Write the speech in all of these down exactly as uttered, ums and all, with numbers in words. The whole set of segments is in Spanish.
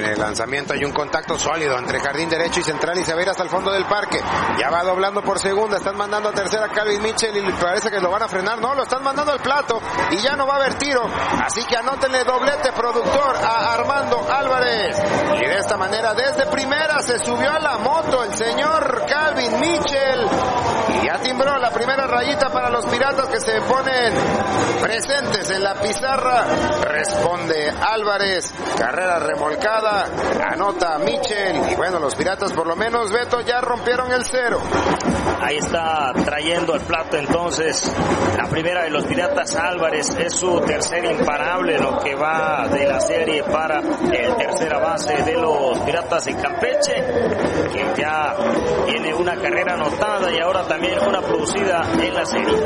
viene el lanzamiento, hay un contacto sólido entre jardín derecho y central y se va a ir hasta el fondo del parque. Ya va doblando por segunda, están mandando a tercera Calvin Mitchell y parece que lo van a frenar. No, lo están mandando al plato y ya no va a haber tiro. Así que anótenle doblete productor a Armando Álvarez. Y de esta manera desde primera se subió a la moto el señor Calvin Mitchell. Y ya timbró la primera rayita para los Piratas que se ponen presentes en la pizarra. Responde Álvarez, carrera remolcada, anota Mitchell y bueno, los Piratas por lo menos, Beto, ya rompieron el cero. Ahí está trayendo al plato entonces la primera de los Piratas. Álvarez es su tercer imparable, lo que va de la serie para el tercera base de los Piratas de Campeche, que ya tiene una carrera anotada y ahora también una producida en la serie.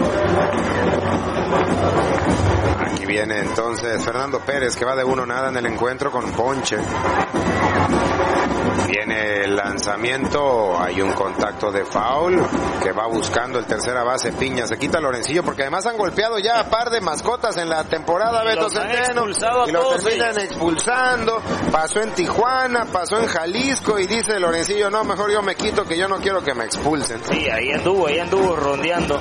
Aquí viene entonces Fernando Pérez, que va de uno nada en el encuentro con ponche. Viene el lanzamiento, hay un contacto de foul que va buscando el tercera base Piña. Se quita Lorencillo porque además han golpeado ya a par de mascotas en la temporada, Beto Centeno, y los terminan expulsando. Pasó en Tijuana, pasó en Jalisco y dice Lorencillo, no, mejor yo me quito, que yo no quiero que me expulsen. Sí, ahí anduvo, ahí anduvo rondeando.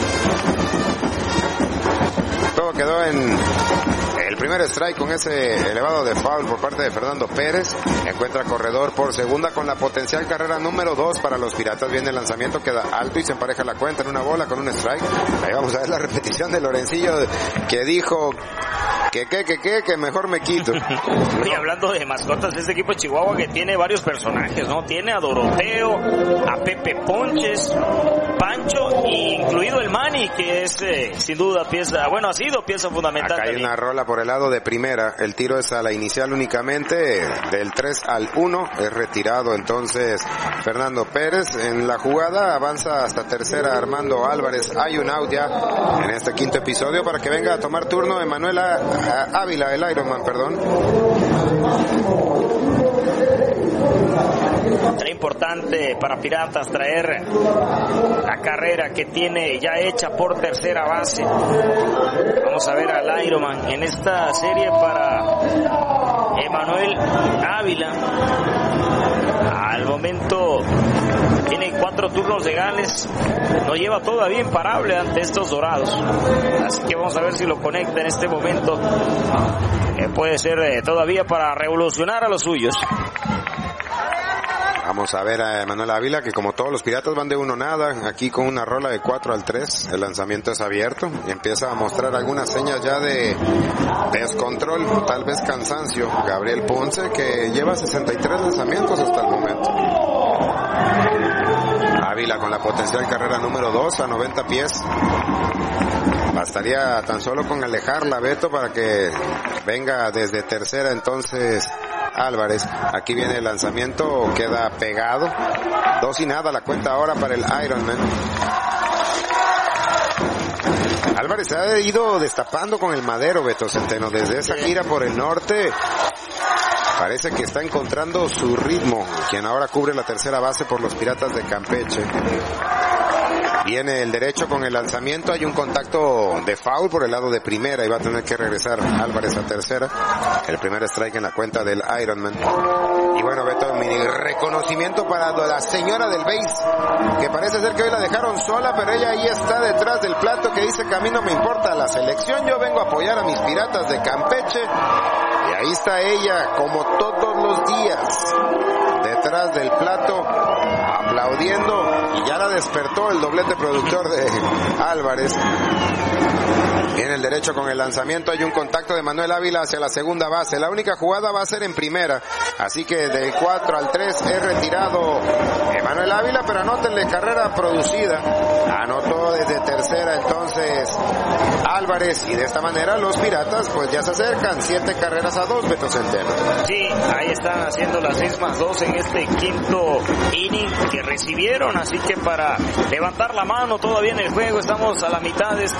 Todo quedó en el primer strike con ese elevado de foul por parte de Fernando Pérez. Encuentra corredor por segunda con la potencial carrera número dos para los Piratas. Viene el lanzamiento, queda alto y se empareja la cuenta en una bola con un strike. Ahí vamos a ver la repetición de Lorencillo que dijo que que que que que mejor me quito. Y hablando de mascotas, este equipo de Chihuahua que tiene varios personajes, ¿no? Tiene a Doroteo, a Pepe Ponches, Pancho, incluido el Manny, que es eh, sin duda pieza, bueno, ha sido pieza fundamental. Acá hay también una rola por el lado de primera, el tiro es a la inicial únicamente, del tres al uno, es retirado entonces Fernando Pérez. En la jugada avanza hasta tercera Armando Álvarez. Hay un out ya en este quinto episodio para que venga a tomar turno Emanuel Ávila, el Ironman, perdón. Será importante para Piratas traer la carrera que tiene ya hecha por tercera base. Vamos a ver al Ironman en esta serie para Emanuel Ávila. Al momento tiene cuatro turnos legales, no lleva todavía imparable ante estos Dorados, así que vamos a ver si lo conecta en este momento, que puede ser eh, todavía para revolucionar a los suyos. Vamos a ver a Emanuel Ávila, que como todos los Piratas van de uno nada, aquí con una rola de cuatro al tres, el lanzamiento es abierto y empieza a mostrar algunas señas ya de descontrol, tal vez cansancio, Gabriel Ponce, que lleva sesenta y tres lanzamientos hasta el momento. Ávila con la potencial carrera número dos a noventa pies. Bastaría tan solo con alejarla, Beto, para que venga desde tercera entonces Álvarez. Aquí viene el lanzamiento, queda pegado. Dos y nada la cuenta ahora para el Ironman. Álvarez se ha ido destapando con el madero, Beto Centeno, desde esa gira por el norte. Parece que está encontrando su ritmo, quien ahora cubre la tercera base por los Piratas de Campeche. Viene el derecho con el lanzamiento, hay un contacto de foul por el lado de primera y va a tener que regresar Álvarez a tercera. El primer strike en la cuenta del Ironman. Y bueno, Beto, mi reconocimiento para la señora del base, que parece ser que hoy la dejaron sola, pero ella ahí está detrás del plato, que dice que a mí no me importa la selección, yo vengo a apoyar a mis Piratas de Campeche. Y ahí está ella, como todos los días, detrás del plato, aplaudiendo, y ya la despertó el doblete productor de Álvarez. Viene el derecho con el lanzamiento, hay un contacto de Manuel Ávila hacia la segunda base. La única jugada va a ser en primera, así que del cuatro al tres es retirado Manuel Ávila, pero anótenle carrera producida. Anotó desde tercera entonces Álvarez, y de esta manera los Piratas pues ya se acercan, siete carreras a dos, Beto Centeno. Sí, ahí están haciendo las seis más dos en este quinto inning que recibieron, así que para levantar la mano todavía en el juego, estamos a la mitad de este